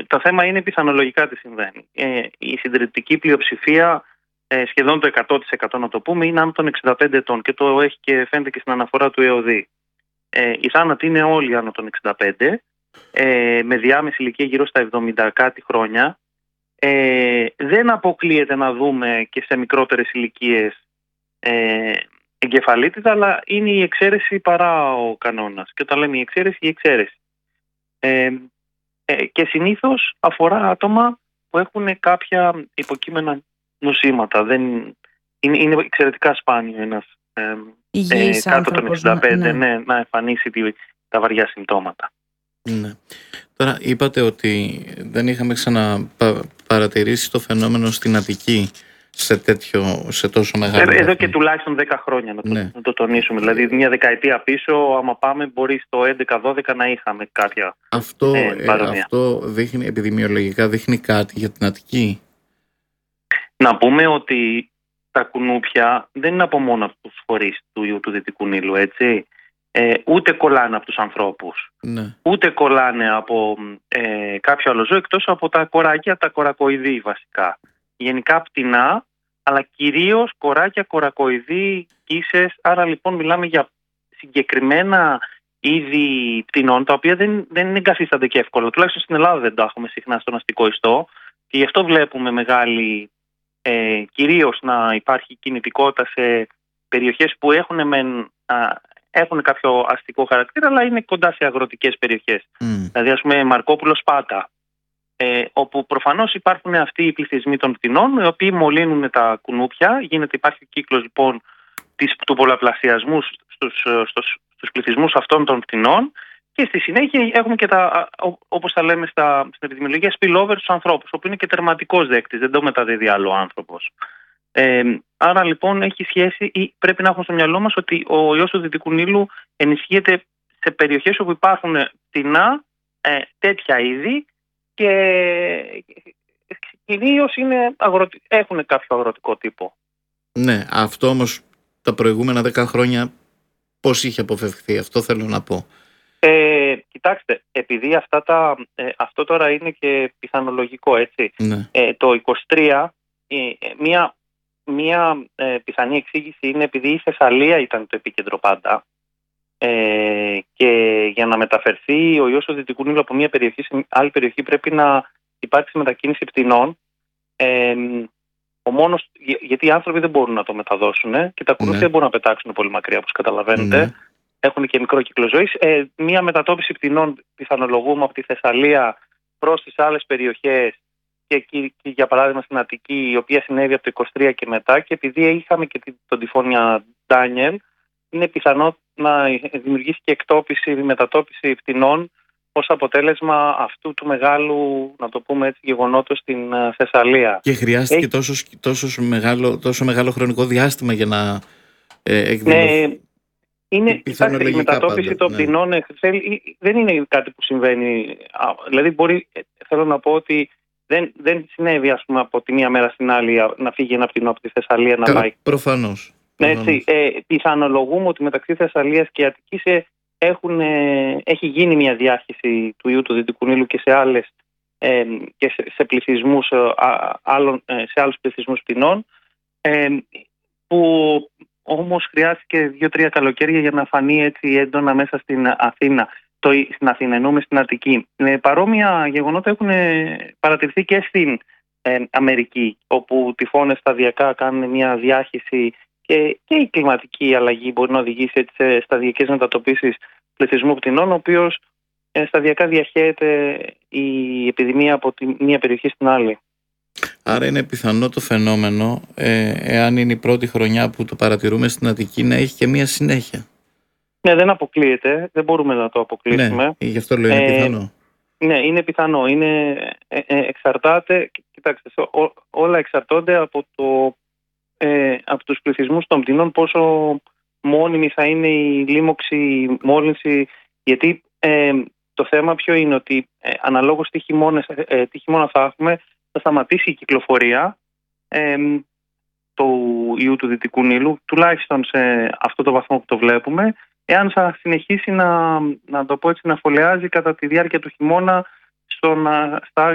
Το θέμα είναι πιθανολογικά τι συμβαίνει. Η συντριπτική πλειοψηφία, σχεδόν το 100% να το πούμε, είναι άνω των 65 ετών και το έχει και φαίνεται και στην αναφορά του ΕΟΔΗ. Οι θάνατοι είναι όλοι άνω των 65, με διάμεση ηλικία γύρω στα 70 κάτι χρόνια. Δεν αποκλείεται να δούμε και σε μικρότερες ηλικίες εγκεφαλίτιδα, αλλά είναι η εξαίρεση παρά ο κανόνας. Και όταν λέμε η εξαίρεση. Και συνήθως αφορά άτομα που έχουν κάποια υποκείμενα νοσήματα. Είναι εξαιρετικά σπάνιο ένας κάτω των 65 να εμφανίσει τα βαριά συμπτώματα. Ναι. Τώρα είπατε ότι δεν είχαμε ξαναπαρατηρήσει το φαινόμενο στην Αττική σε τόσο μεγάλο εδώ και τουλάχιστον 10 χρόνια να το τονίσουμε. Δηλαδή μια δεκαετία πίσω, άμα πάμε, μπορεί στο 11-12 να είχαμε κάποια παρόμοια. Αυτό δείχνει, επιδημιολογικά δείχνει κάτι για την Αττική? Να πούμε ότι τα κουνούπια δεν είναι από μόνο από τους φορείς του ιού του Δυτικού Νείλου, έτσι. Ούτε κολλάνε από τους ανθρώπους, ούτε κολλάνε από κάποιο άλλο ζώο, εκτός από τα κοράκια, τα κορακοειδή βασικά. Γενικά πτηνά, αλλά κυρίως κοράκια, κορακοειδή, κίσες. Άρα λοιπόν μιλάμε για συγκεκριμένα είδη πτηνών, τα οποία δεν εγκαθίστανται και εύκολα. Τουλάχιστον στην Ελλάδα δεν τα έχουμε συχνά στον αστικό ιστό και γι' αυτό βλέπουμε μεγάλη, κυρίως να υπάρχει κινητικότητα σε περιοχές που έχουν κάποιο αστικό χαρακτήρα, αλλά είναι κοντά σε αγροτικές περιοχές. Δηλαδή, ας πούμε, Μαρκόπουλο Σπάτα, όπου προφανώς υπάρχουν αυτοί οι πληθυσμοί των πτηνών, οι οποίοι μολύνουν τα κουνούπια. Υπάρχει ο κύκλος λοιπόν του πολλαπλασιασμού στους πληθυσμούς αυτών των πτηνών και στη συνέχεια έχουμε και όπως τα λέμε στην επιδημιολογία, spillover στους ανθρώπους, όπου είναι και τερματικός δέκτης, δεν το μεταδίδει άλλο άνθρωπος. Άρα λοιπόν έχει σχέση, ή πρέπει να έχουμε στο μυαλό μας ότι ο ιός του Δυτικού Νείλου ενισχύεται σε περιοχές όπου υπάρχουν πτηνά, τέτοια είδη, και κυρίως έχουν κάποιο αγροτικό τύπο. Ναι, αυτό όμως τα προηγούμενα 10 χρόνια πώς είχε αποφευχθεί? Αυτό θέλω να πω. Κοιτάξτε, επειδή αυτό τώρα είναι και πιθανολογικό, έτσι. Το 23, μία πιθανή εξήγηση είναι επειδή η Θεσσαλία ήταν το επίκεντρο πάντα, και για να μεταφερθεί ο ιός του Δυτικού Νείλου από μία περιοχή σε άλλη περιοχή πρέπει να υπάρξει μετακίνηση πτηνών, γιατί οι άνθρωποι δεν μπορούν να το μεταδώσουν και τα κουνούπια δεν μπορούν να πετάξουν πολύ μακριά, όπως καταλαβαίνετε. Έχουν και μικρό κύκλο ζωής. Μία μετατόπιση πτηνών πιθανολογούμε από τη Θεσσαλία προς τις άλλες περιοχές, και για παράδειγμα στην Αττική, η οποία συνέβη από το 23 και μετά, και επειδή είχαμε και τον τυφώνια Ντάνιελ, είναι πιθανό να δημιουργήσει και εκτόπιση, μετατόπιση πτηνών ως αποτέλεσμα αυτού του μεγάλου, να το πούμε έτσι, γεγονότος στην Θεσσαλία. Και χρειάστηκε τόσο μεγάλο χρονικό διάστημα για να εκδηλωθεί. Η μετατόπιση των πτηνών δεν είναι κάτι που συμβαίνει. Δηλαδή θέλω να πω ότι δεν συνέβη, ας πούμε, από τη μία μέρα στην άλλη να φύγει ένα πτηνό από τη Θεσσαλία να πάει. Προφανώς. Πιθανολογούμε ότι μεταξύ Θεσσαλίας και Αττικής έχει γίνει μια διάχυση του ιού του Δυτικού Νείλου και σε άλλες και σε πληθυσμούς σε άλλους πληθυσμούς πτηνών, που όμως χρειάστηκε 2-3 καλοκαίρια για να φανεί έτσι έντονα μέσα στην Αθήνα. Στην Αθήνα, εννοούμε στην Αττική. Παρόμοια γεγονότα έχουν παρατηρηθεί και στην Αμερική, όπου τυφώνες σταδιακά κάνουν μια διάχυση και η κλιματική αλλαγή μπορεί να οδηγήσει σε σταδιακές μετατοπίσεις πληθυσμού πτηνών, ο οποίος σταδιακά διαχέεται η επιδημία από τη μία περιοχή στην άλλη. Άρα είναι πιθανό το φαινόμενο, εάν είναι η πρώτη χρονιά που το παρατηρούμε στην Αττική, να έχει και μια συνέχεια. Ναι, δεν αποκλείεται, δεν μπορούμε να το αποκλείσουμε. Ναι, γι' αυτό λέω είναι πιθανό. Ναι, είναι πιθανό. Εξαρτάται, κοιτάξτε, όλα εξαρτώνται από τους πληθυσμούς των πτηνών, πόσο μόνιμη θα είναι η λίμωξη, μόλυνση, γιατί το θέμα ποιο είναι, ότι αναλόγως τι χειμώνα θα έχουμε, θα σταματήσει η κυκλοφορία του ιού του Δυτικού Νείλου, τουλάχιστον σε αυτό το βαθμό που το βλέπουμε, εάν θα συνεχίσει να το πω έτσι, να φωλεάζει κατά τη διάρκεια του χειμώνα στα